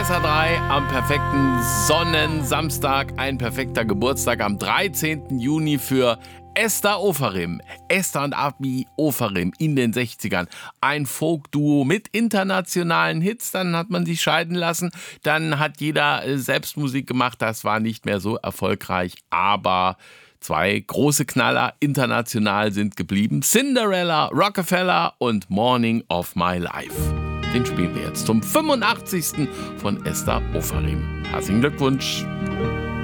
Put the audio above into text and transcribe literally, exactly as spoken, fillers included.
S R drei am perfekten Sonnensamstag, ein perfekter Geburtstag am dreizehnten Juni für Esther Ofarim. Esther und Abi Ofarim in den sechzigern. Ein Folk-Duo mit internationalen Hits. Dann hat man sich scheiden lassen. Dann hat jeder selbst Musik gemacht. Das war nicht mehr so erfolgreich. Aber zwei große Knaller international sind geblieben. Cinderella, Rockefeller und Morning of My Life. Den spielen wir jetzt zum fünfundachtzigsten von Esther Ofarim. Herzlichen Glückwunsch.